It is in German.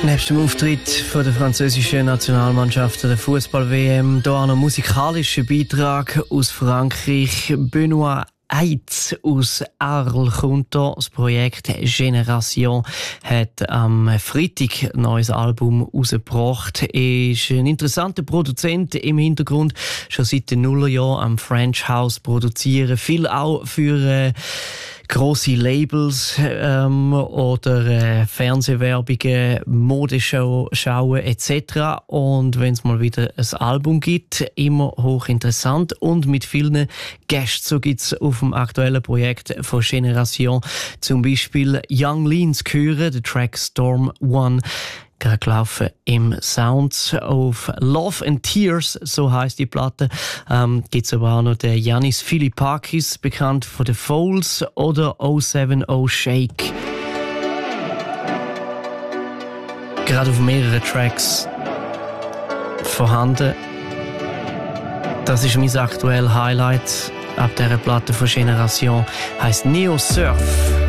Nebst dem Auftritt von der französischen Nationalmannschaft der Fußball-WM hier einen musikalischen Beitrag aus Frankreich. Benoît Haït aus Arles kommt hier. Das Projekt Génération hat am Freitag ein neues Album rausgebracht. Er ist ein interessanter Produzent im Hintergrund, schon seit den Nullerjahren am French House produzieren. Viel auch für grosse Labels oder Fernsehwerbungen, Modeschauen etc. Und wenn es mal wieder ein Album gibt, immer hochinteressant und mit vielen Gästen. So gibt es auf dem aktuellen Projekt von Génération zum Beispiel Young Lean zu hören, der Track Storm One. Gerade gelaufen im Sounds of Love and Tears, so heisst die Platte. Gibt es aber auch noch den Yannis Philippakis, bekannt von den Foals, oder 070 Shake. Gerade auf mehreren Tracks vorhanden. Das ist mein aktuelles Highlight ab dieser Platte von Génération. Heisst Neo Surf.